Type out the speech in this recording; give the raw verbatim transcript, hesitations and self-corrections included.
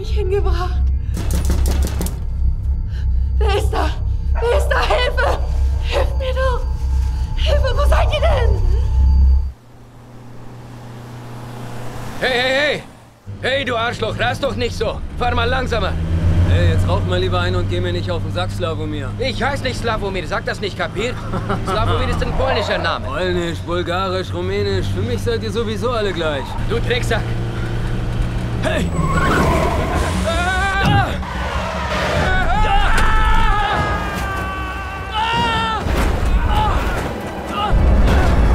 mich hingebracht? Wer ist da? Wer ist da? Hilfe! Hilf mir doch! Hilfe, wo seid ihr denn? Hey, hey, hey! Hey, du Arschloch, rast doch nicht so! Fahr mal langsamer! Hey, jetzt rauch mal lieber ein und geh mir nicht auf den Sack, Slavomir. Ich heiß nicht Slavomir, sag das nicht, kapiert? Slavomir ist ein polnischer Name. Polnisch, bulgarisch, rumänisch, für mich seid ihr sowieso alle gleich. Du Drecksack! Hey!